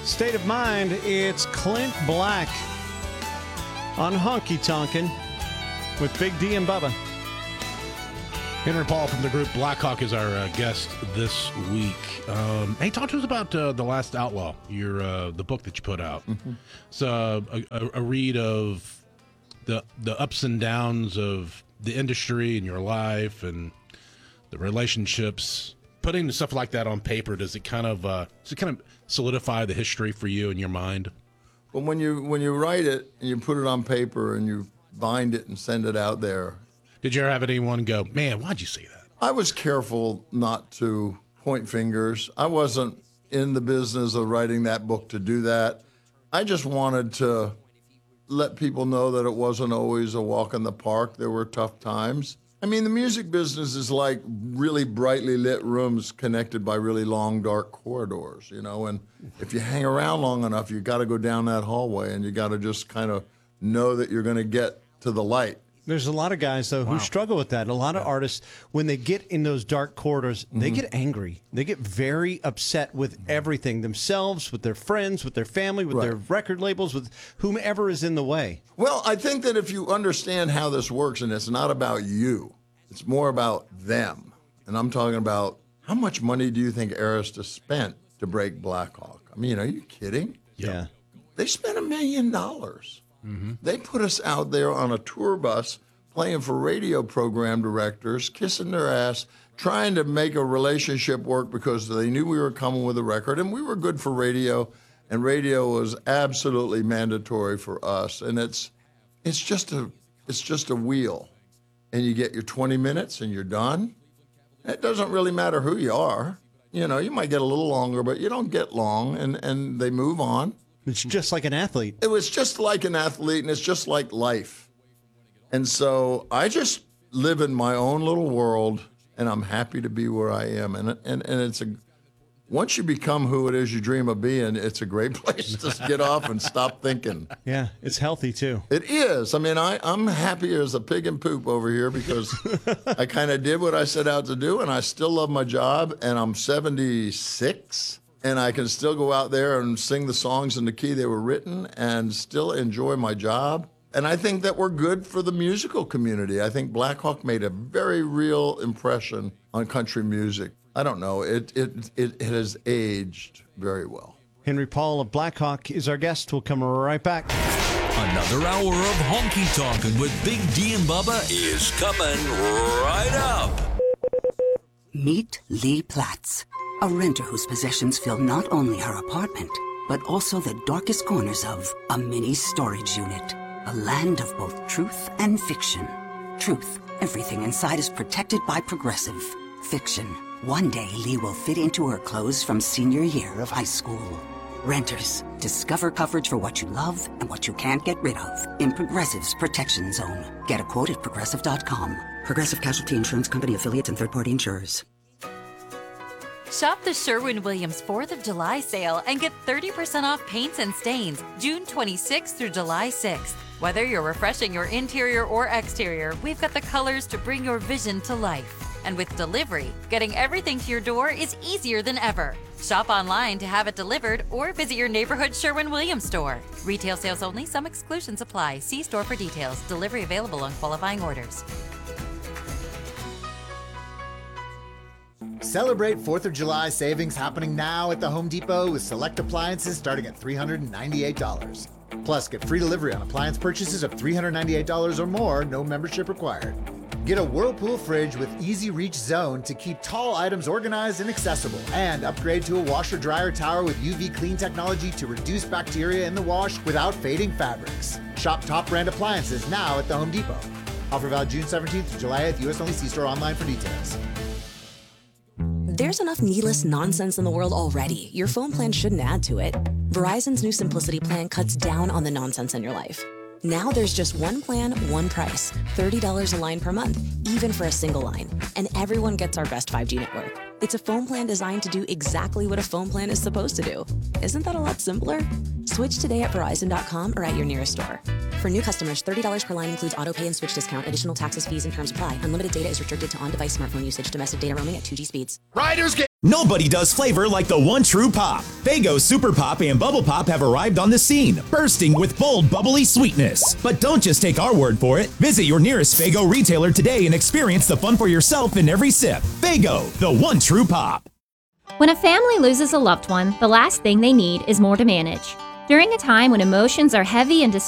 State of Mind, it's Clint Black on Honky Tonkin' with Big D and Bubba. Henry Paul from the group Blackhawk is our guest this week. Hey, talk to us about The Last Outlaw, the book that you put out. Mm-hmm. It's a read of the ups and downs of the industry and your life and the relationships. Putting stuff like that on paper, does it kind of solidify the history for you in your mind? Well, when you write it and you put it on paper and you bind it and send it out there. Did you ever have anyone go, man, why'd you say that? I was careful not to point fingers. I wasn't in the business of writing that book to do that. I just wanted to let people know that it wasn't always a walk in the park. There were tough times. I mean, the music business is like really brightly lit rooms connected by really long, dark corridors, and if you hang around long enough, you got to go down that hallway and you got to just kind of know that you're going to get to the light. There's a lot of guys, though, who struggle with that. A lot of artists, when they get in those dark corridors, they get angry. They get very upset with everything, themselves, with their friends, with their family, with their record labels, with whomever is in the way. Well, I think that if you understand how this works, and it's not about you, it's more about them. And I'm talking about, how much money do you think Arista spent to break Blackhawk? I mean, are you kidding? Yeah. They spent $1 million. They put us out there on a tour bus playing for radio program directors, kissing their ass, trying to make a relationship work because they knew we were coming with a record, and we were good for radio, and radio was absolutely mandatory for us. And it's just a wheel, and you get your 20 minutes and you're done. It doesn't really matter who you are. You might get a little longer, but you don't get long, and they move on. It's just like an athlete. It was just like an athlete, and it's just like life. And so I just live in my own little world, and I'm happy to be where I am. And it's once you become who it is you dream of being, it's a great place to get off and stop thinking. Yeah, it's healthy, too. It is. I mean, I'm happy as a pig in poop over here because I kind of did what I set out to do, and I still love my job, and I'm 76. And I can still go out there and sing the songs in the key they were written and still enjoy my job. And I think that we're good for the musical community. I think Blackhawk made a very real impression on country music. I don't know. It has aged very well. Henry Paul of Blackhawk is our guest. We'll come right back. Another hour of Honky Tonkin' with Big D and Bubba is coming right up. Meet Lee Platts, a renter whose possessions fill not only her apartment, but also the darkest corners of a mini storage unit. A land of both truth and fiction. Truth, everything inside is protected by Progressive. Fiction, one day Lee will fit into her clothes from senior year of high school. Renters, discover coverage for what you love and what you can't get rid of in Progressive's Protection Zone. Get a quote at Progressive.com. Progressive Casualty Insurance Company affiliates and third-party insurers. Shop the Sherwin-Williams 4th of July sale and get 30% off paints and stains June 26th through July 6th. Whether you're refreshing your interior or exterior, we've got the colors to bring your vision to life. And with delivery, getting everything to your door is easier than ever. Shop online to have it delivered or visit your neighborhood Sherwin-Williams store. Retail sales only. Some exclusions apply. See store for details. Delivery available on qualifying orders. Celebrate 4th of July savings happening now at the Home Depot with select appliances starting at $398. Plus, get free delivery on appliance purchases of $398 or more, no membership required. Get a Whirlpool fridge with Easy Reach Zone to keep tall items organized and accessible. And upgrade to a washer-dryer tower with UV clean technology to reduce bacteria in the wash without fading fabrics. Shop top brand appliances now at the Home Depot. Offer valid June 17th to July 8th, US only. See store online for details. There's enough needless nonsense in the world already. Your phone plan shouldn't add to it. Verizon's new Simplicity plan cuts down on the nonsense in your life. Now there's just one plan, one price. $30 a line per month, even for a single line. And everyone gets our best 5G network. It's a phone plan designed to do exactly what a phone plan is supposed to do. Isn't that a lot simpler? Switch today at Verizon.com or at your nearest store. For new customers, $30 per line includes auto pay and switch discount. Additional taxes, fees, and terms apply. Unlimited data is restricted to on-device smartphone usage. Domestic data roaming at 2G speeds. Riders get Nobody does flavor like the one true pop. Faygo Super Pop and Bubble Pop have arrived on the scene, bursting with bold, bubbly sweetness. But don't just take our word for it. Visit your nearest Faygo retailer today and experience the fun for yourself in every sip. Faygo, the one true pop. When a family loses a loved one, the last thing they need is more to manage. During a time when emotions are heavy and